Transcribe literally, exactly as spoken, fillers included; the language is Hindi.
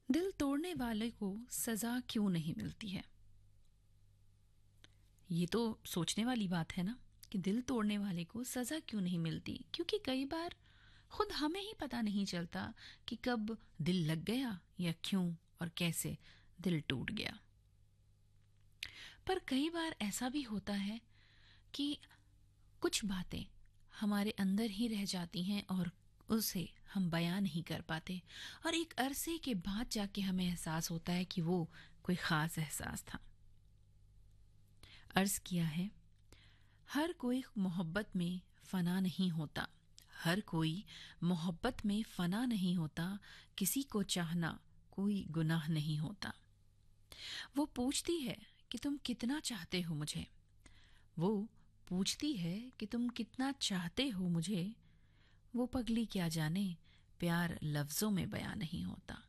दिल तोड़ने वाले को सजा क्यों नहीं मिलती है? ये तो सोचने वाली बात है ना कि दिल तोड़ने वाले को सजा क्यों नहीं मिलती, क्योंकि कई बार खुद हमें ही पता नहीं चलता कि कब दिल लग गया या क्यों और कैसे दिल टूट गया। पर कई बार ऐसा भी होता है कि कुछ बातें हमारे अंदर ही रह जाती हैं और उसे हम बयां नहीं कर पाते, और एक अरसे के बाद जाके हमें एहसास होता है कि वो कोई खास एहसास था। अर्ज किया है, हर कोई मोहब्बत में फना नहीं होता, हर कोई मोहब्बत में फना नहीं होता, किसी को चाहना कोई गुनाह नहीं होता। वो पूछती है कि तुम कितना चाहते हो मुझे, वो पूछती है कि तुम कितना चाहते हो मुझे, वो पगली क्या जाने प्यार लफ्जों में बयां नहीं होता।